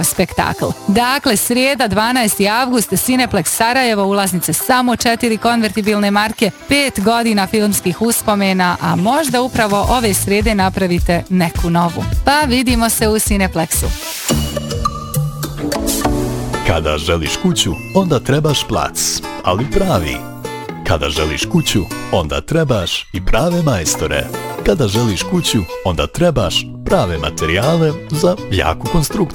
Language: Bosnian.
spektakl. Dakle, srijeda 12. avgust, Cineplex Sarajevo, ulaznice samo 4 konvertibilne marke, 5 godina filmskih uspomena, a možda upravo ove srijede napravite neku novu. Pa vidimo se u Cineplexu. Kada želiš kuću, onda trebaš plac, ali pravi. Kada želiš kuću, onda trebaš i prave majstore. Kada želiš kuću, onda trebaš prave materijale za jaku konstrukciju.